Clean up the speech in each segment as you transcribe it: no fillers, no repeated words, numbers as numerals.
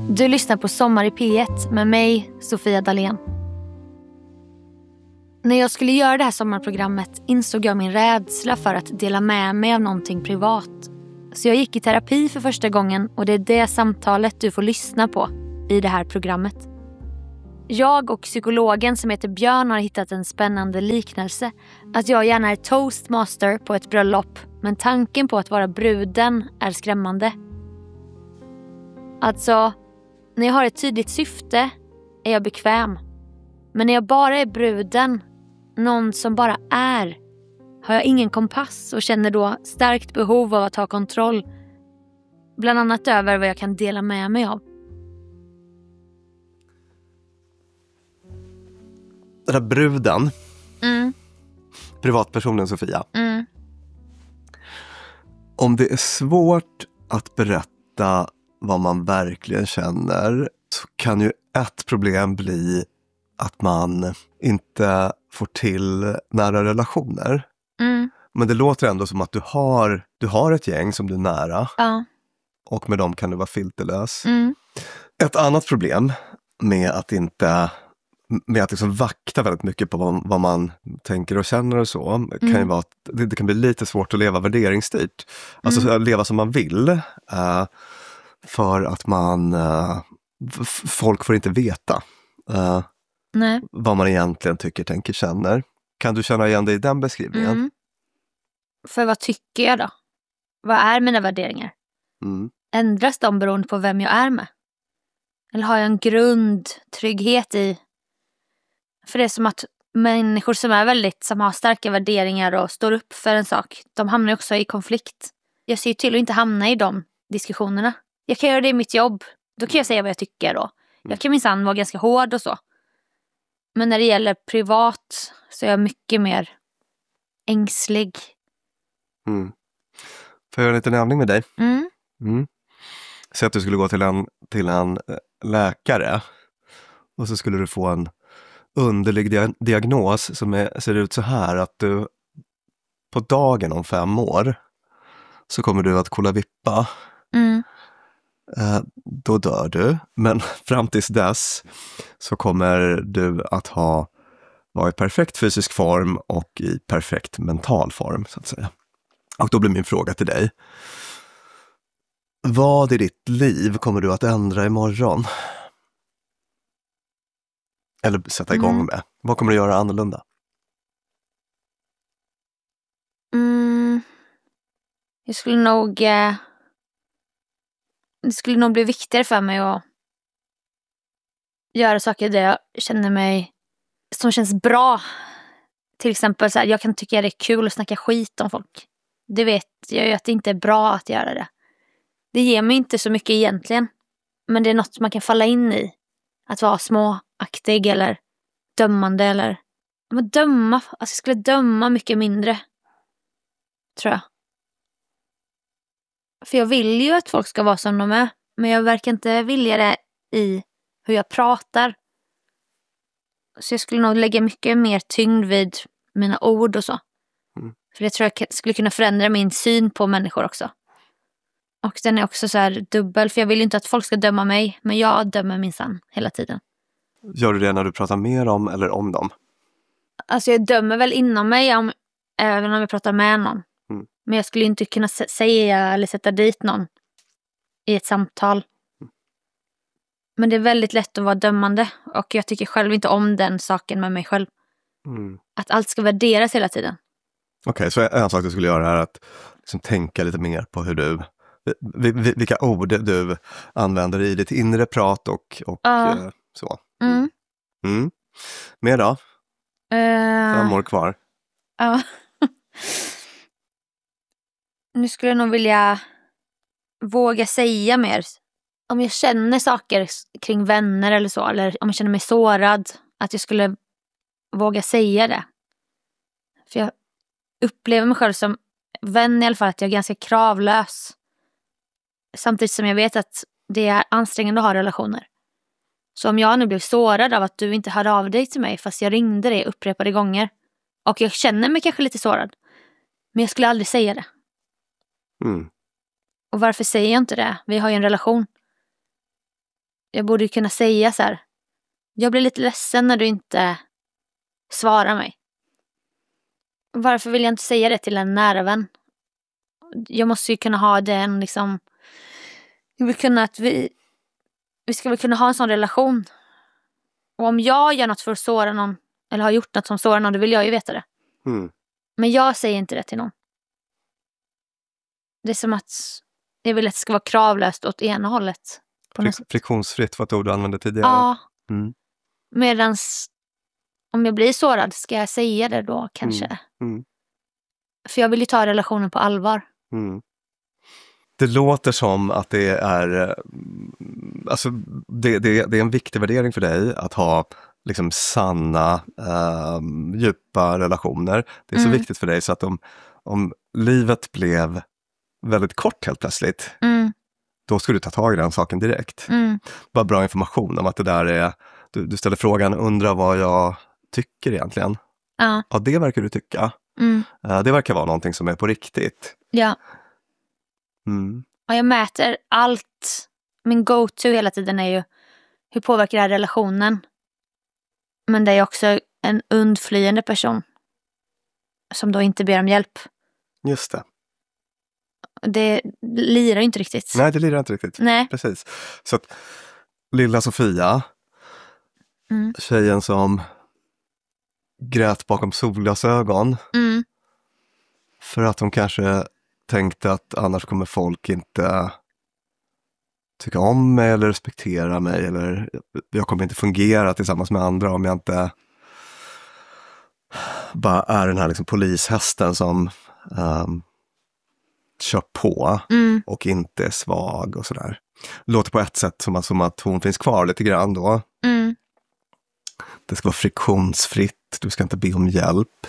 Du lyssnar på Sommar i P1 med mig, Sofia Dalén. När jag skulle göra det här sommarprogrammet insåg jag min rädsla för att dela med mig av någonting privat. Så jag gick i terapi för första gången och det är det samtalet du får lyssna på i det här programmet. Jag och psykologen som heter Björn har hittat en spännande liknelse. Att jag gärna är toastmaster på ett bröllop, men tanken på att vara bruden är skrämmande. Alltså, när jag har ett tydligt syfte är jag bekväm. Men när jag bara är bruden, någon som bara är, har jag ingen kompass och känner då starkt behov av att ha kontroll. Bland annat över vad jag kan dela med mig av. Den här bruden, privatpersonen Sofia. Om det är svårt att berätta vad man verkligen känner så kan ju ett problem bli att man inte får till nära relationer. Men det låter ändå som att du har ett gäng som du är nära. Ja. Och med dem kan du vara filterlös. Ett annat problem med att liksom vakta väldigt mycket på vad man tänker och känner och så kan ju vara att det kan bli lite svårt att leva värderingsstyrt. Alltså leva som man vill. För att folk får inte veta vad man egentligen tycker, tänker, känner. Kan du känna igen dig i den beskrivningen? För vad tycker jag då? Vad är mina värderingar? Ändras de beroende på vem jag är med? Eller har jag en grundtrygghet i? För det är som att människor som har starka värderingar och står upp för en sak, de hamnar också i konflikt. Jag ser ju till att inte hamna i de diskussionerna. Jag kan göra det i mitt jobb. Då kan jag säga vad jag tycker då. Jag kan minsann vara ganska hård och så. Men när det gäller privat så är jag mycket mer ängslig. Får jag göra en liten övning med dig? Så att du skulle gå till en läkare. Och så skulle du få en underlig diagnos som ser ut så här. Att du på dagen om 5 år så kommer du att kolla-vippa. Då dör du. Men fram tills dess så kommer du att vara i perfekt fysisk form och i perfekt mental form, så att säga. Och då blir min fråga till dig. Vad i ditt liv kommer du att ändra imorgon? Eller sätta igång med? Vad kommer du göra annorlunda? Det skulle nog bli viktigare för mig att göra saker där jag känner mig som känns bra. Till exempel så här, jag kan tycka det är kul att snacka skit om folk. Det vet jag ju att det inte är bra att göra det. Det ger mig inte så mycket egentligen. Men det är något man kan falla in i. Att vara småaktig eller dömande eller... Men jag skulle döma mycket mindre. Tror jag. För jag vill ju att folk ska vara som de är. Men jag verkar inte vilja det i hur jag pratar. Så jag skulle nog lägga mycket mer tyngd vid mina ord och så. För det tror jag skulle kunna förändra min syn på människor också. Och den är också så här dubbel. För jag vill ju inte att folk ska döma mig. Men jag dömer minsann hela tiden. Gör du det när du pratar mer om eller om dem? Alltså jag dömer väl inom mig även om jag pratar med någon. Men jag skulle inte kunna säga eller sätta dit någon i ett samtal. Men det är väldigt lätt att vara dömande. Och jag tycker själv inte om den saken med mig själv. Att allt ska värderas hela tiden. Okej, så en sak du skulle göra är att liksom tänka lite mer på hur vilka ord du använder i ditt inre prat och så. Mer då? 5 år kvar. Ja. Nu skulle jag nog vilja våga säga mer. Om jag känner saker kring vänner eller så. Eller om jag känner mig sårad. Att jag skulle våga säga det. För jag upplever mig själv som vän i alla fall. Att jag är ganska kravlös. Samtidigt som jag vet att det är ansträngande att ha relationer. Så om jag nu blev sårad av att du inte hörde av dig till mig. Fast jag ringde dig upprepade gånger. Och jag känner mig kanske lite sårad. Men jag skulle aldrig säga det. Och varför säger jag inte det? Vi har ju en relation. jag borde ju kunna säga så här: jag blir lite ledsen när du inte svarar mig. Varför vill jag inte säga det till en nära vän? Jag måste ju kunna ha den liksom... Jag vill kunna att vi ska väl kunna ha en sån relation. Och om jag gör något för att såra någon, eller har gjort något som sårar någon, då vill jag ju veta det. Men jag säger inte det till någon. Det är som att jag vill att det ska vara kravlöst åt ena hållet. Friktionsfritt var ett ord du använde tidigare. Ja. Medans om jag blir sårad, ska jag säga det då kanske? För jag vill ju ta relationen på allvar. Det låter som att det är alltså det är en viktig värdering för dig att ha liksom sanna, djupa relationer. Det är så viktigt för dig så att om livet blev väldigt kort helt plötsligt, då skulle du ta tag i den saken direkt. Bara bra information om att det där är, du ställer frågan, undrar vad jag tycker egentligen. Ja, det verkar du tycka. Det verkar vara någonting som är på riktigt. Ja. Och jag mäter allt. Min go-to hela tiden är ju, hur påverkar det här relationen? Men det är också en undflyende person som då inte ber om hjälp. Just det. Det lirar inte riktigt. Nej, det lirar inte riktigt. Nej. Precis. Så att lilla Sofia, tjejen som grät bakom solglasögon för att hon kanske tänkte att annars kommer folk inte tycka om mig eller respektera mig, eller jag kommer inte fungera tillsammans med andra om jag inte bara är den här liksom polishästen som kör på och inte är svag och sådär. Låter på ett sätt som att hon finns kvar lite grann då. Det ska vara friktionsfritt, du ska inte be om hjälp.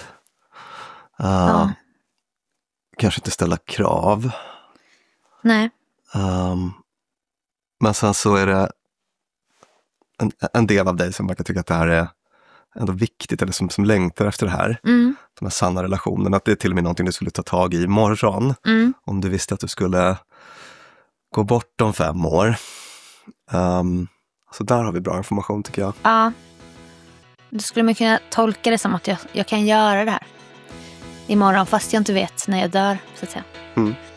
Kanske inte ställa krav. Nej. Men sen så är det en del av dig som verkar tycka att det här är ändå viktigt, eller som längtar efter det här. De här sanna relationerna, att det är till och med någonting du skulle ta tag i imorgon. Om du visste att du skulle gå bort om 5 år. Så där har vi bra information, tycker jag. Ja. Då skulle man kunna tolka det som att jag kan göra det här imorgon, fast jag inte vet när jag dör, så att säga.